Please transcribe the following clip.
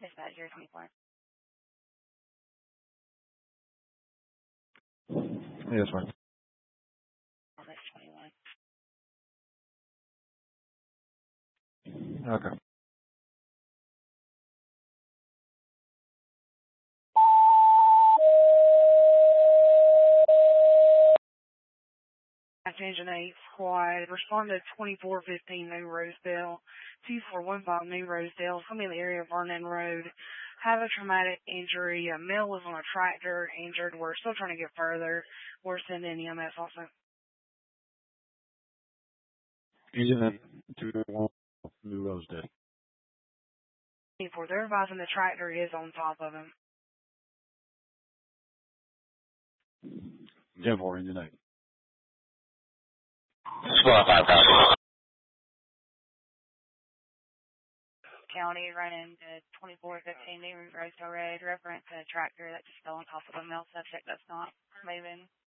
Dispatch 024. Yes, ma'am. Oh, that's 21. Okay. Engine 8 squad, respond to 2415 New Rosedale, 2415 New Rosedale. It's going to be in the area of Vernon Road. Have a traumatic injury. A male was on a tractor injured. We're still trying to get further. We're sending EMS also. Engine 2-1 New Rosedale. 24. They're advising the tractor is on top of him. 10-4, Engine 8. Squad 5,000. County running to 2415 New Rosedale Road. Reference to a tractor that just fell on top of a male subject that's not moving.